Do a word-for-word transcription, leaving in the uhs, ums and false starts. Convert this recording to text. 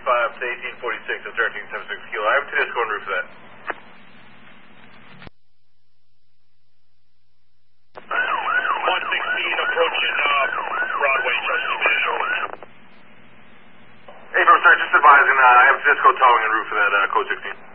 five to eighteen forty-six at thirteen seventy-six kilo. I have Tedesco en route for that. one sixteen approaching uh, Broadway, Justin Division. Hey, from sir, just advising, uh, I have Tedesco towing en route for that uh, code sixteen.